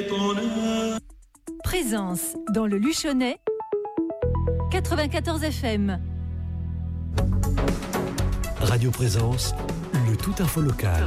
Présence dans le Luchonnais, 94 FM. Radio Présence, le tout info local.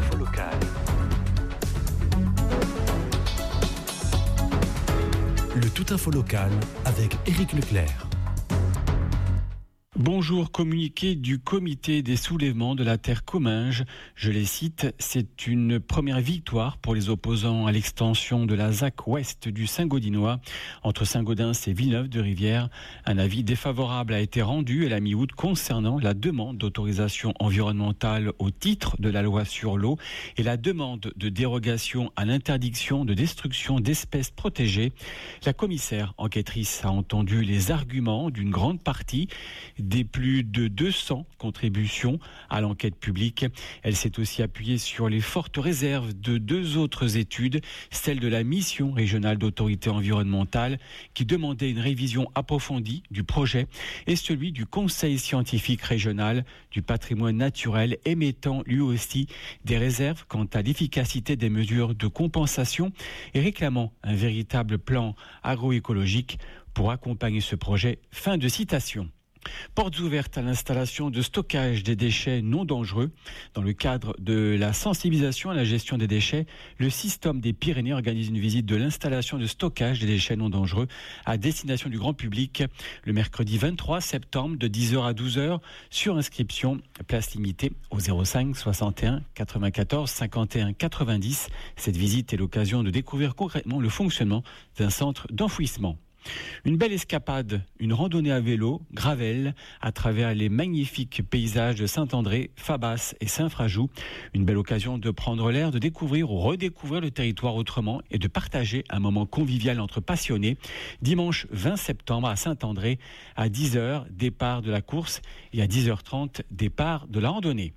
Le tout info local avec Éric Leclerc. Bonjour, communiqué du comité des soulèvements de la terre Comminges. Je les cite, c'est une première victoire pour les opposants à l'extension de la ZAC ouest du Saint-Gaudinois entre Saint-Gaudens et Villeneuve-de-Rivière. Un avis défavorable a été rendu à la mi-août concernant la demande d'autorisation environnementale au titre de la loi sur l'eau et la demande de dérogation à l'interdiction de destruction d'espèces protégées. La commissaire enquêtrice a entendu les arguments d'une grande partie des plus de 200 contributions à l'enquête publique. Elle s'est aussi appuyée sur les fortes réserves de deux autres études, celle de la mission régionale d'autorité environnementale qui demandait une révision approfondie du projet et celui du Conseil scientifique régional du patrimoine naturel émettant lui aussi des réserves quant à l'efficacité des mesures de compensation et réclamant un véritable plan agroécologique pour accompagner ce projet. Fin de citation. Portes ouvertes à l'installation de stockage des déchets non dangereux. Dans le cadre de la sensibilisation à la gestion des déchets, le Système des Pyrénées organise une visite de l'installation de stockage des déchets non dangereux à destination du grand public le mercredi 23 septembre de 10h à 12h sur inscription, place limitée au 05 61 94 51 90. Cette visite est l'occasion de découvrir concrètement le fonctionnement d'un centre d'enfouissement. Une belle escapade, une randonnée à vélo, gravel, à travers les magnifiques paysages de Saint-André, Fabas et Saint-Frajou. Une belle occasion de prendre l'air, de découvrir ou redécouvrir le territoire autrement et de partager un moment convivial entre passionnés. Dimanche 20 septembre à Saint-André, à 10h, départ de la course et à 10h30, départ de la randonnée.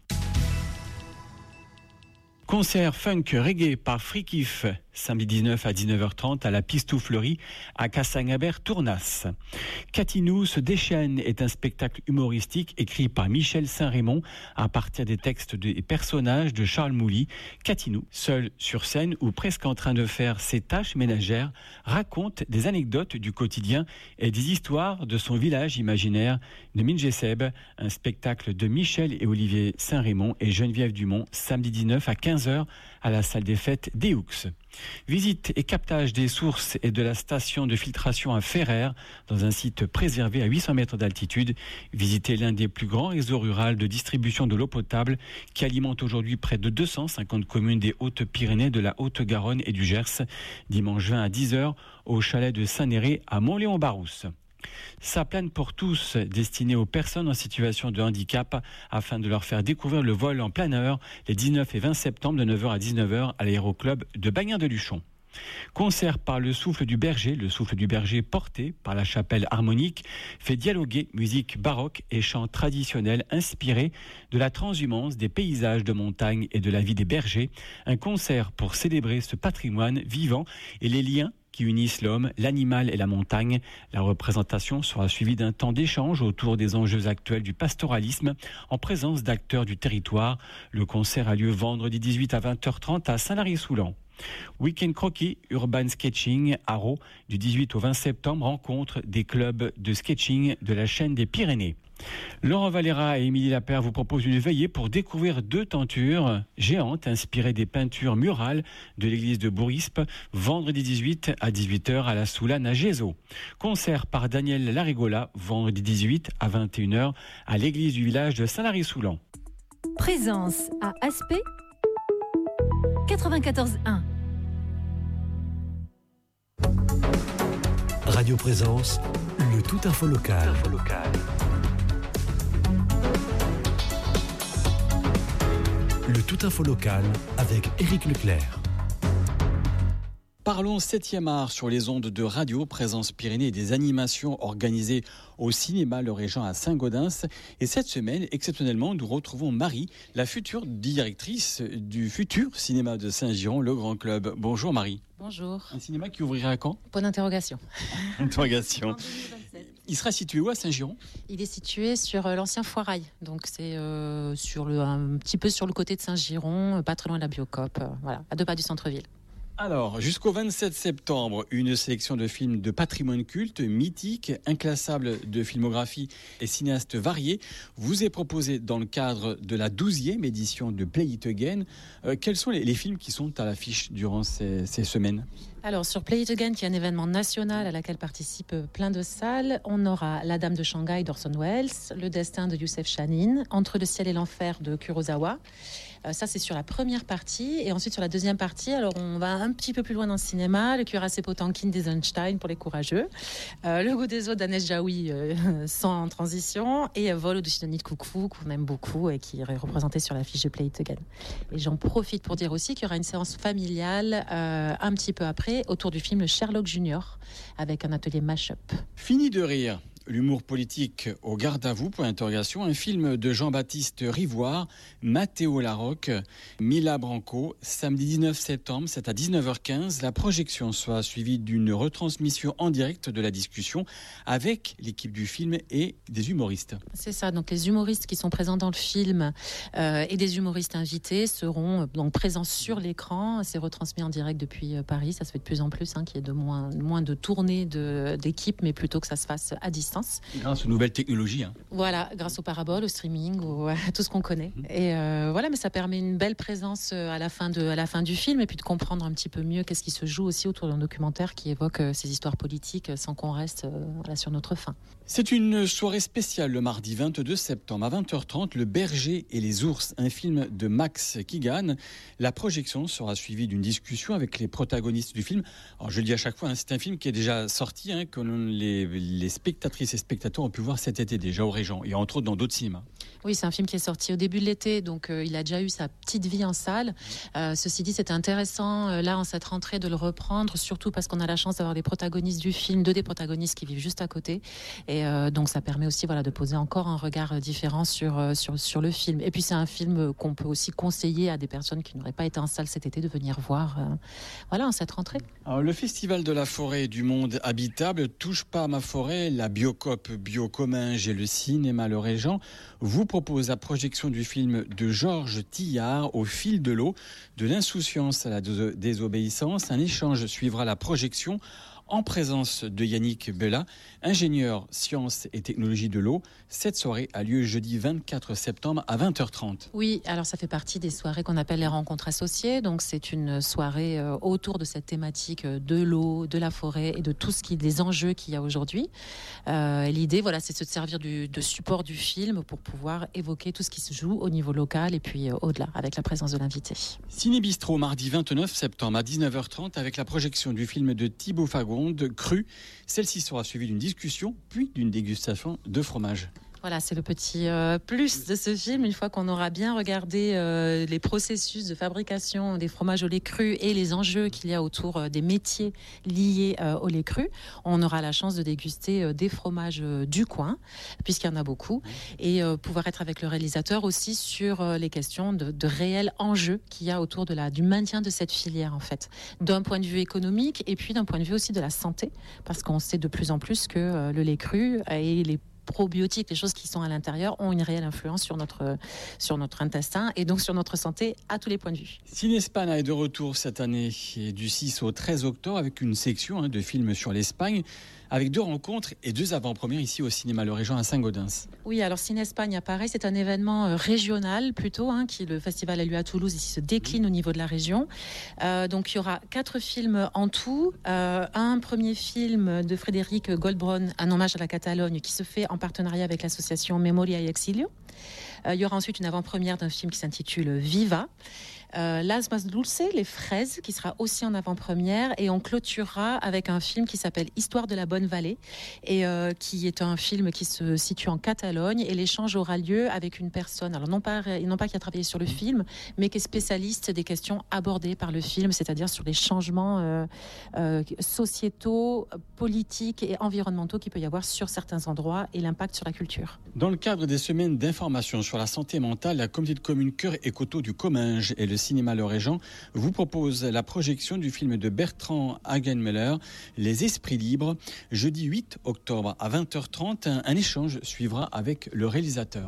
Concert funk reggae par Frikif, samedi 19 à 19h30 à la Pistouflerie à Cassagnaber-Tournas. Catinou se déchaîne est un spectacle humoristique écrit par Michel Saint-Raymond à partir des textes des personnages de Charles Mouly. Catinou, seul sur scène ou presque en train de faire ses tâches ménagères, raconte des anecdotes du quotidien et des histoires de son village imaginaire de Mingeseb, un spectacle de Michel et Olivier Saint-Raymond et Geneviève Dumont, samedi 19 à 15h à la salle des fêtes des Houxes. Visite et captage des sources et de la station de filtration à Ferrer dans un site préservé à 800 mètres d'altitude. Visitez l'un des plus grands réseaux ruraux de distribution de l'eau potable qui alimente aujourd'hui près de 250 communes des Hautes-Pyrénées, de la Haute-Garonne et du Gers. Dimanche 20 à 10h au chalet de Saint-Néré à Montléon-Barousse. Ça plane pour tous, destiné aux personnes en situation de handicap, afin de leur faire découvrir le vol en planeur les 19 et 20 septembre de 9h à 19h à l'aéroclub de Bagnères-de-Luchon. Concert par le Souffle du Berger. Le Souffle du Berger, porté par la chapelle harmonique, fait dialoguer musique baroque et chants traditionnels inspirés de la transhumance, des paysages de montagne et de la vie des bergers. Un concert pour célébrer ce patrimoine vivant et les liens qui unissent l'homme, l'animal et la montagne. La représentation sera suivie d'un temps d'échange autour des enjeux actuels du pastoralisme en présence d'acteurs du territoire. Le concert a lieu vendredi 18 à 20h30 à Saint-Lary-Soulan. Week-end croquis, urban sketching, Haro, du 18 au 20 septembre, rencontre des clubs de sketching de la chaîne des Pyrénées. Laurent Valera et Émilie Lapère vous proposent une veillée pour découvrir deux tentures géantes inspirées des peintures murales de l'église de Bourispe, vendredi 18 à 18h à la Soulane à Gézo. Concert par Daniel Larigola, vendredi 18 à 21h à l'église du village de Saint-Lary-Soulan. Présence à Aspect 94.1. Radio Présence, le tout info local. Le tout info local avec Éric Leclerc. Parlons 7e art sur les ondes de Radio Présence Pyrénées et des animations organisées au cinéma Le Régent à Saint-Gaudens. Et cette semaine, exceptionnellement, nous retrouvons Marie, la future directrice du futur cinéma de Saint-Giron, le Grand Club. Bonjour Marie. Bonjour. Un cinéma qui ouvrira quand ? Point d'interrogation. Interrogation. En 2027. Il sera situé où à Saint-Giron ? Il est situé sur l'ancien Foirail. Donc c'est un petit peu sur le côté de Saint-Giron, pas très loin de la Biocoop, voilà, à 2 pas du centre-ville. Alors, jusqu'au 27 septembre, une sélection de films de patrimoine culte, mythique, inclassable de filmographie et cinéastes variés vous est proposée dans le cadre de la 12e édition de Play It Again. Quels sont les films qui sont à l'affiche durant ces semaines ? Alors sur Play It Again, qui est un événement national à laquelle participent plein de salles, on aura La Dame de Shanghai d'Orson Welles, Le Destin de Youssef Chahine, Entre le ciel et l'enfer de Kurosawa. Ça, c'est sur la première partie. Et ensuite, sur la deuxième partie, alors on va un petit peu plus loin dans le cinéma. Le cuirassé Potemkin d'Eisenstein pour les courageux. Le goût des eaux d'Agnès Jaoui, sans transition. Et Vol au-dessus de Nid Coucou, qu'on aime beaucoup et qui est représenté sur l'affiche de Play It Again. Et j'en profite pour dire aussi qu'il y aura une séance familiale un petit peu après, autour du film Sherlock Junior, avec un atelier mash-up. Fini de rire. L'humour politique au garde à vous, point d'interrogation. Un film de Jean-Baptiste Rivoire, Matteo Larocque, Mila Branco, samedi 19 septembre, c'est à 19h15. La projection sera suivie d'une retransmission en direct de la discussion avec l'équipe du film et des humoristes. C'est ça, donc les humoristes qui sont présents dans le film et des humoristes invités seront donc présents sur l'écran. C'est retransmis en direct depuis Paris, ça se fait de plus en plus, qu'il y ait moins de tournées d'équipe, mais plutôt que ça se fasse à distance. Grâce aux nouvelles technologies. Voilà, grâce aux paraboles, au streaming, à tout ce qu'on connaît. Et voilà, mais ça permet une belle présence à la fin du film et puis de comprendre un petit peu mieux qu'est-ce qui se joue aussi autour d'un documentaire qui évoque ces histoires politiques sans qu'on reste sur notre faim. C'est une soirée spéciale le mardi 22 septembre à 20h30, Le Berger et les ours, un film de Max Kigan. La projection sera suivie d'une discussion avec les protagonistes du film. Alors je le dis à chaque fois, c'est un film qui est déjà sorti, que les spectatrices et spectateurs ont pu voir cet été déjà au Régent et entre autres dans d'autres cinémas. Oui, c'est un film qui est sorti au début de l'été, donc il a déjà eu sa petite vie en salle. Ceci dit, c'était intéressant là en cette rentrée de le reprendre, surtout parce qu'on a la chance d'avoir des protagonistes du film, des protagonistes qui vivent juste à côté. Et donc ça permet aussi de poser encore un regard différent sur le film. Et puis c'est un film qu'on peut aussi conseiller à des personnes qui n'auraient pas été en salle cet été de venir voir en cette rentrée. Alors, le Festival de la forêt du monde habitable touche pas à ma forêt, la Biocoop Bio-Comminges et le cinéma Le Régent vous propose la projection du film de Georges Tillard, Au fil de l'eau, de l'insouciance à la désobéissance. Un échange suivra la projection en présence de Yannick Bella, ingénieur sciences et technologies de l'eau. Cette soirée a lieu jeudi 24 septembre à 20h30. Oui, alors ça fait partie des soirées qu'on appelle les rencontres associées. Donc c'est une soirée autour de cette thématique de l'eau, de la forêt et de tout ce des enjeux qu'il y a aujourd'hui. L'idée, c'est de se servir de support du film pour pouvoir évoquer tout ce qui se joue au niveau local et puis au-delà, avec la présence de l'invité. Ciné Bistrot, mardi 29 septembre à 19h30, avec la projection du film de Thibaut Fagon, Cru. Celle-ci sera suivie d'une discussion, puis d'une dégustation de fromage. Voilà, c'est le petit plus de ce film. Une fois qu'on aura bien regardé les processus de fabrication des fromages au lait cru et les enjeux qu'il y a autour des métiers liés au lait cru, on aura la chance de déguster des fromages du coin, puisqu'il y en a beaucoup, et pouvoir être avec le réalisateur aussi sur les questions de réels enjeux qu'il y a autour du maintien de cette filière, en fait, d'un point de vue économique et puis d'un point de vue aussi de la santé, parce qu'on sait de plus en plus que le lait cru et les probiotiques, les choses qui sont à l'intérieur, ont une réelle influence sur notre intestin et donc sur notre santé à tous les points de vue. Cinespana est de retour cette année du 6 au 13 octobre avec une section de films sur l'Espagne, avec 2 rencontres et 2 avant-premières ici au cinéma Le Régent à Saint-Gaudens. Oui, alors Cinespagne, pareil, c'est un événement régional plutôt, le festival a lieu à Toulouse et se décline au niveau de la région. Donc il y aura 4 films en tout. Un premier film de Frédéric Goldbron, un hommage à la Catalogne, qui se fait en partenariat avec l'association Memoria y Exilio. Il y aura ensuite une avant-première d'un film qui s'intitule Viva. Las Mas Dulce, Les Fraises, qui sera aussi en avant-première, et on clôturera avec un film qui s'appelle Histoire de la Bonne Vallée, et qui est un film qui se situe en Catalogne, et l'échange aura lieu avec une personne, alors non pas qui a travaillé sur le film, mais qui est spécialiste des questions abordées par le film, c'est-à-dire sur les changements sociétaux, politiques et environnementaux qu'il peut y avoir sur certains endroits et l'impact sur la culture. Dans le cadre des semaines d'information sur la santé mentale, la communauté de communes Cœur et Coteaux du Comminges et le cinéma Le Régent vous propose la projection du film de Bertrand Hagenmüller, Les Esprits Libres, jeudi 8 octobre à 20h30. Un échange suivra avec le réalisateur.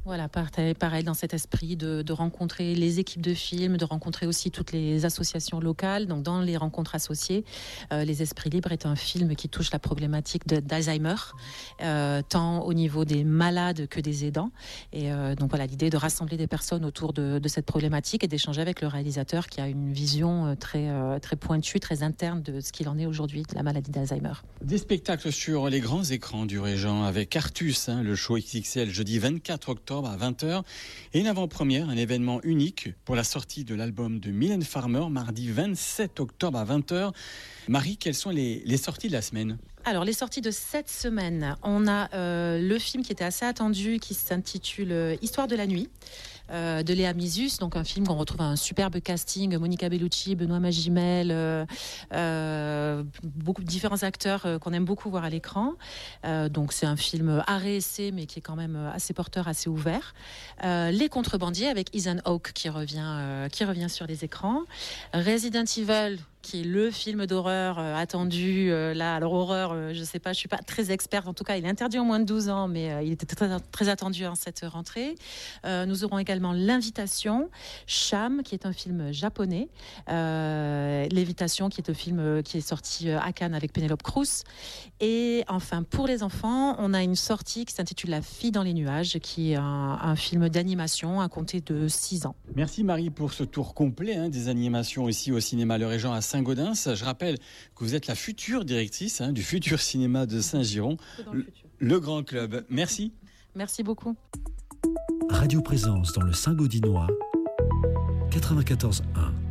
Voilà, pareil dans cet esprit de rencontrer les équipes de films, de rencontrer aussi toutes les associations locales. Donc dans les rencontres associées, Les Esprits Libres est un film qui touche la problématique d'Alzheimer, tant au niveau des malades que des aidants. Et donc voilà, l'idée est de rassembler des personnes autour de cette problématique et d'échanger avec le réalisateur qui a une vision très pointue, très interne de ce qu'il en est aujourd'hui de la maladie d'Alzheimer. Des spectacles sur les grands écrans du Régent avec Artus, le show XXL jeudi 24 octobre à 20h et une avant-première, un événement unique pour la sortie de l'album de Mylène Farmer mardi 27 octobre à 20h. Marie, quelles sont les sorties de la semaine ? Alors, les sorties de cette semaine, on a le film qui était assez attendu, qui s'intitule Histoire de la nuit, de Léa Misus, donc un film qu'on retrouve à un superbe casting, Monica Bellucci, Benoît Magimel, beaucoup de différents acteurs qu'on aime beaucoup voir à l'écran. Donc c'est un film arrêt-essai, mais qui est quand même assez porteur, assez ouvert. Les Contrebandiers avec Ethan Hawke qui revient sur les écrans. Resident Evil, qui est le film d'horreur attendu. Là, alors horreur, je sais pas, je suis pas très experte. En tout cas, il est interdit aux moins de 12 ans, mais il était très attendu en cette rentrée. Nous aurons également L'Invitation, Cham, qui est un film japonais. L'Invitation, qui est un film qui est sorti à Cannes avec Penelope Cruz. Et enfin, pour les enfants, on a une sortie qui s'intitule La Fille dans les nuages, qui est un film d'animation à compter de 6 ans. Merci Marie pour ce tour complet des animations ici au cinéma Le Régent à Saint-Gaudens. Je rappelle que vous êtes la future directrice du futur cinéma de Saint-Giron, le Grand Club. Merci. Merci beaucoup. Radio Présence dans le Saint-Gaudinois, 94.1.